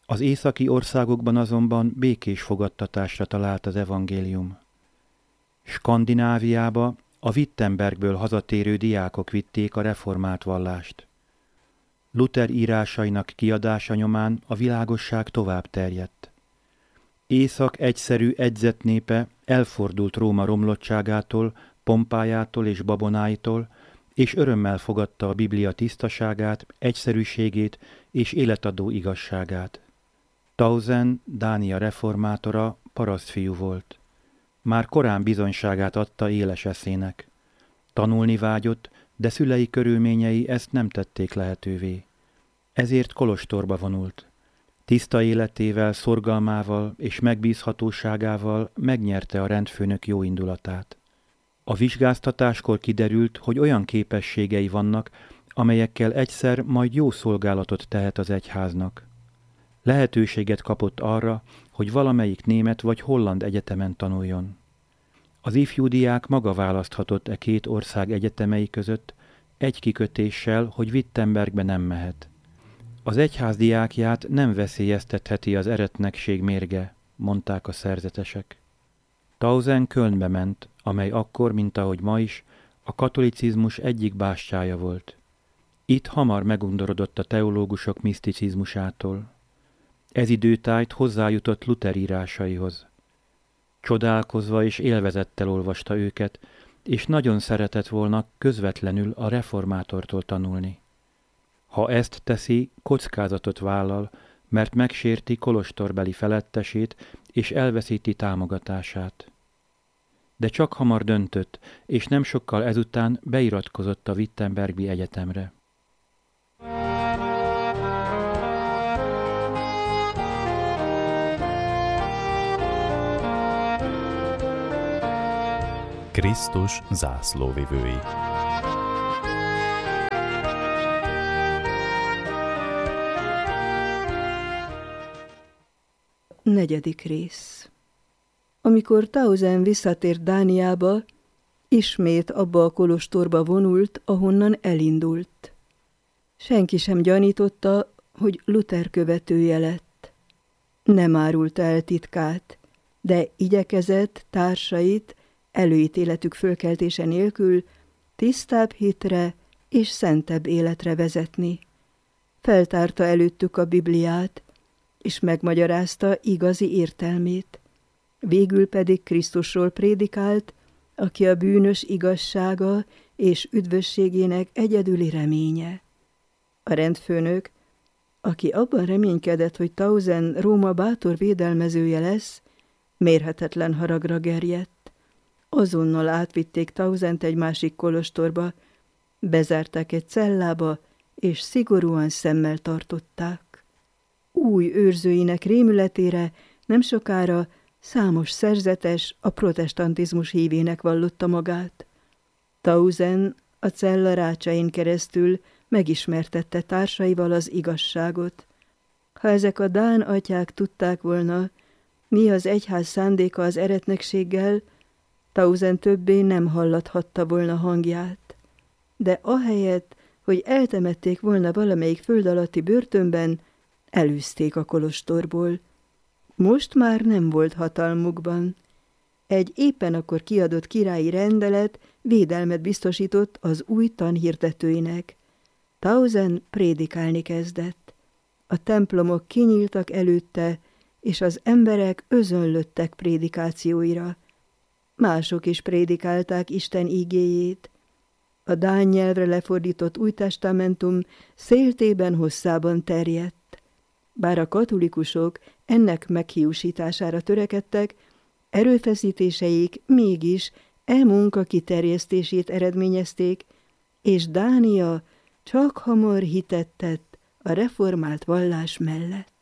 Az északi országokban azonban békés fogadtatásra talált az evangélium. Skandináviába a Wittenbergből hazatérő diákok vitték a reformált vallást. Luther írásainak kiadása nyomán a világosság tovább terjedt. Észak egyszerű edzett népe elfordult Róma romlottságától, pompájától és babonáitól, és örömmel fogadta a Biblia tisztaságát, egyszerűségét és életadó igazságát. Tausen, Dánia reformátora, parasztfiú volt. Már korán bizonyságát adta éles eszének. Tanulni vágyott, de szülei körülményei ezt nem tették lehetővé. Ezért kolostorba vonult. Tiszta életével, szorgalmával és megbízhatóságával megnyerte a rendfőnök jóindulatát. A vizsgáztatáskor kiderült, hogy olyan képességei vannak, amelyekkel egyszer majd jó szolgálatot tehet az egyháznak. Lehetőséget kapott arra, hogy valamelyik német vagy holland egyetemen tanuljon. Az ifjú diák maga választhatott e két ország egyetemei között, egy kikötéssel, hogy Wittenbergbe nem mehet. Az egyház diákját nem veszélyeztetheti az eretnekség mérge, mondták a szerzetesek. Tausen Kölnbe ment, amely akkor, mint ahogy ma is, a katolicizmus egyik bástyája volt. Itt hamar megundorodott a teológusok miszticizmusától. Ez időtájt hozzájutott Luther írásaihoz. Csodálkozva és élvezettel olvasta őket, és nagyon szeretett volna közvetlenül a reformátortól tanulni. Ha ezt teszi, kockázatot vállal, mert megsérti kolostorbeli felettesét és elveszíti támogatását. De csak hamar döntött, és nem sokkal ezután beiratkozott a Wittenbergi egyetemre. Krisztus zászlóvivői. Negyedik rész. Amikor Tausen visszatért Dániába, ismét abba a kolostorba vonult, ahonnan elindult. Senki sem gyanította, hogy Luther követője lett. Nem árulta el titkát, de igyekezett társait előítéletük fölkeltése nélkül tisztább hitre és szentebb életre vezetni. Feltárta előttük a Bibliát, és megmagyarázta igazi értelmét. Végül pedig Krisztusról prédikált, aki a bűnös igazsága és üdvösségének egyedüli reménye. A rendfőnök, aki abban reménykedett, hogy Tausen Róma bátor védelmezője lesz, mérhetetlen haragra gerjedt. Azonnal átvitték Tausent egy másik kolostorba, bezárták egy cellába, és szigorúan szemmel tartották. Új őrzőinek rémületére nem sokára számos szerzetes a protestantizmus hívének vallotta magát. Tausen a cella rácsain keresztül megismertette társaival az igazságot. Ha ezek a dán atyák tudták volna, mi az egyház szándéka az eretnekséggel, Tausen többé nem hallathatta volna hangját. De ahelyett, hogy eltemették volna valamelyik föld alatti börtönben, elűzték a kolostorból. Most már nem volt hatalmukban. Egy éppen akkor kiadott királyi rendelet védelmet biztosított az új tanhirdetőinek. Tausen prédikálni kezdett. A templomok kinyíltak előtte, és az emberek özönlöttek prédikációira. Mások is prédikálták Isten igéjét. A dán nyelvre lefordított új testamentum széltében hosszában terjedt. Bár a katolikusok ennek meghiúsítására törekedtek, erőfeszítéseik mégis munka kiterjesztését eredményezték, és Dánia csak hamar hitet tett a reformált vallás mellett.